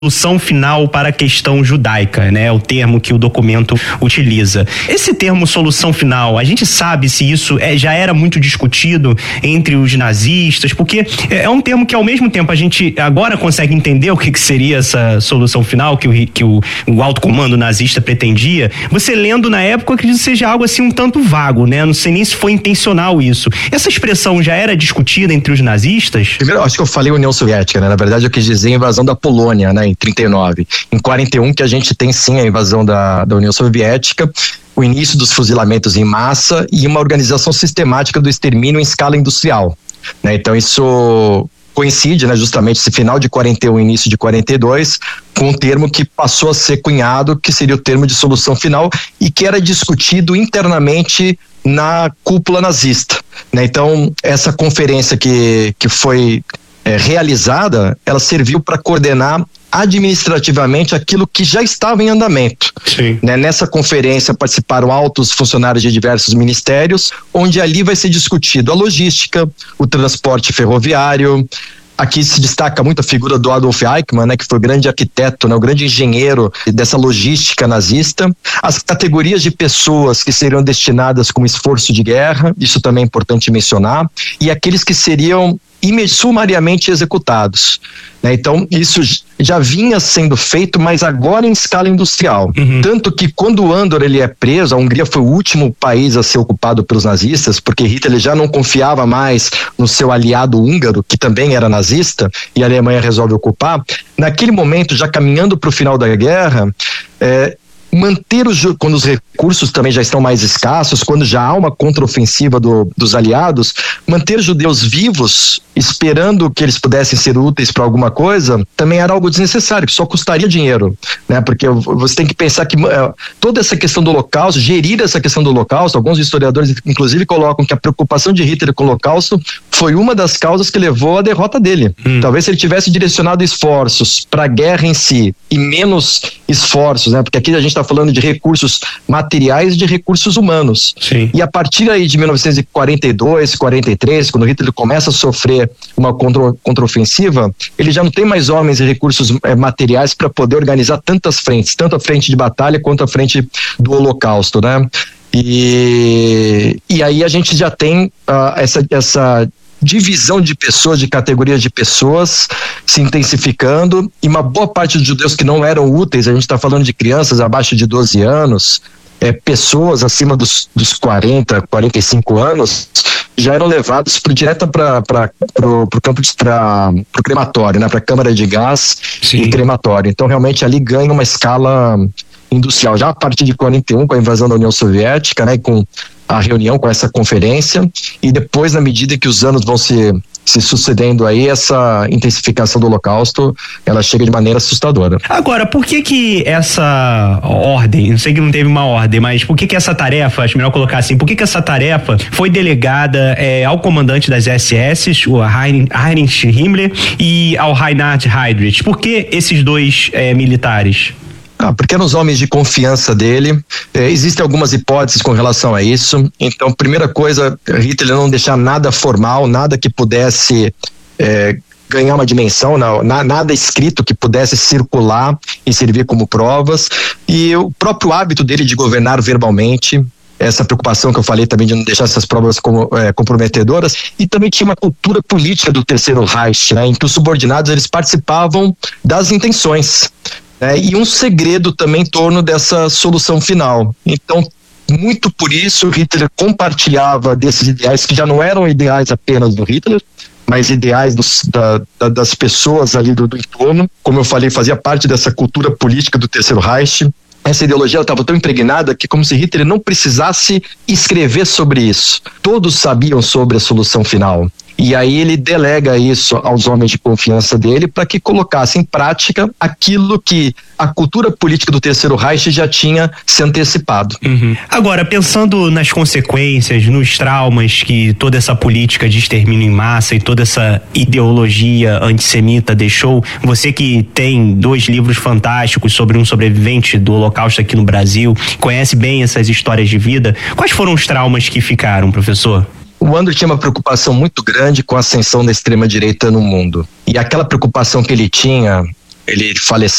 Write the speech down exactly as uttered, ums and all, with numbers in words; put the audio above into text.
solução final para a questão judaica, né? O termo que o documento utiliza. Esse termo solução final, a gente sabe se isso é, já era muito discutido entre os nazistas, porque é um termo que ao mesmo tempo a gente agora consegue entender o que, que seria essa solução final que o, que o, o alto comando nazista pretendia. Você lendo na época, eu acredito que seja algo assim um tanto vago, né? Não sei nem se foi intencional isso. Essa expressão já era discutida entre os nazistas? Primeiro, acho que eu falei União Soviética, né? Na verdade, eu quis dizer a invasão da Polônia, né? Em trinta e nove. Em quarenta e um que a gente tem sim a invasão da, da União Soviética, o início dos fuzilamentos em massa e uma organização sistemática do extermínio em escala industrial, né? Então isso coincide, né, justamente esse final de quarenta e um, início de quarenta e dois, com um termo que passou a ser cunhado, que seria o termo de solução final e que era discutido internamente na cúpula nazista, né? Então essa conferência que, que foi é, realizada, ela serviu para coordenar administrativamente aquilo que já estava em andamento. Sim. Né? Nessa conferência participaram altos funcionários de diversos ministérios, onde ali vai ser discutido a logística, o transporte ferroviário. Aqui se destaca muito a figura do Adolf Eichmann, né, que foi o grande arquiteto, né, o grande engenheiro dessa logística nazista. As categorias de pessoas que seriam destinadas como esforço de guerra, isso também é importante mencionar, e aqueles que seriam sumariamente executados, né? Então isso já vinha sendo feito, mas agora em escala industrial. Uhum. Tanto que quando o Andor ele é preso, a Hungria foi o último país a ser ocupado pelos nazistas, porque Hitler já não confiava mais no seu aliado húngaro, que também era nazista, e a Alemanha resolve ocupar. Naquele momento, já caminhando para o final da guerra, é, manter os, quando os recursos também já estão mais escassos, quando já há uma contraofensiva do, dos aliados, manter os judeus vivos, esperando que eles pudessem ser úteis para alguma coisa, também era algo desnecessário, que só custaria dinheiro, né? Porque você tem que pensar que uh, toda essa questão do Holocausto, gerir essa questão do Holocausto, alguns historiadores inclusive colocam que a preocupação de Hitler com o Holocausto foi uma das causas que levou à derrota dele. Hum. Talvez se ele tivesse direcionado esforços para a guerra em si e menos esforços, né? Porque aqui a gente está falando de recursos materiais e de recursos humanos. Sim. E a partir aí de mil novecentos e quarenta e dois, quarenta e três, quando Hitler começa a sofrer uma contra, contraofensiva, ele já não tem mais homens e recursos é, materiais para poder organizar tantas frentes, tanto a frente de batalha quanto a frente do Holocausto, né? E, e aí a gente já tem uh, essa, essa divisão de pessoas, de categorias de pessoas se intensificando, e uma boa parte dos judeus que não eram úteis, a gente está falando de crianças abaixo de doze anos, é, pessoas acima dos, dos quarenta, quarenta e cinco anos, já eram levados pro, direto para o campo de para o crematório, né, para a câmara de gás. Sim. E crematório. Então realmente ali ganha uma escala industrial. Já a partir de quarenta e um, com a invasão da União Soviética, né, com a reunião, com essa conferência, e depois, na medida que os anos vão se, se sucedendo aí, essa intensificação do Holocausto, ela chega de maneira assustadora. Agora, por que que essa ordem, não sei que não teve uma ordem, mas por que que essa tarefa, acho melhor colocar assim, por que que essa tarefa foi delegada é, ao comandante das S S, o Heinrich Himmler, e ao Reinhard Heydrich? Por que esses dois é, militares? Ah, porque eram os homens de confiança dele. É, existem algumas hipóteses com relação a isso. Então, primeira coisa, Hitler não deixar nada formal, nada que pudesse é, ganhar uma dimensão, não, na, nada escrito que pudesse circular e servir como provas. E o próprio hábito dele de governar verbalmente, essa preocupação que eu falei também de não deixar essas provas como, é, comprometedoras, e também tinha uma cultura política do Terceiro Reich, né, em que os subordinados eles participavam das intenções. É, e um segredo também em torno dessa solução final. Então, muito por isso, Hitler compartilhava desses ideais que já não eram ideais apenas do Hitler, mas ideais dos, da, da, das pessoas ali do, do entorno. Como eu falei, fazia parte dessa cultura política do Terceiro Reich. Essa ideologia estava tão impregnada que, como se Hitler não precisasse escrever sobre isso. Todos sabiam sobre a solução final. E aí ele delega isso aos homens de confiança dele para que colocassem em prática aquilo que a cultura política do Terceiro Reich já tinha se antecipado. Uhum. Agora, pensando nas consequências, nos traumas que toda essa política de extermínio em massa e toda essa ideologia antissemita deixou, você que tem dois livros fantásticos sobre um sobrevivente do Holocausto aqui no Brasil, conhece bem essas histórias de vida, quais foram os traumas que ficaram, professor? O Andor tinha uma preocupação muito grande com a ascensão da extrema-direita no mundo. E aquela preocupação que ele tinha ele faleceu